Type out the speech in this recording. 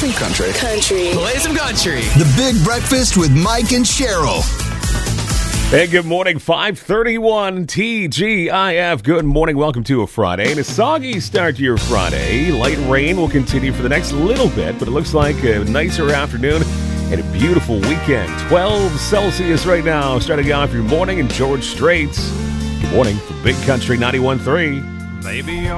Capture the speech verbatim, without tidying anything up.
Country. Country. Country. Play some country. The Big Breakfast with Mike and Cheryl. Hey, good morning. five thirty-one T G I F. Good morning. Welcome to a Friday. And a soggy start to your Friday. Light rain will continue for the next little bit, but it looks like a nicer afternoon and a beautiful weekend. twelve Celsius right now, starting off your morning in George Straits. Good morning from Big Country ninety-one point three. Baby,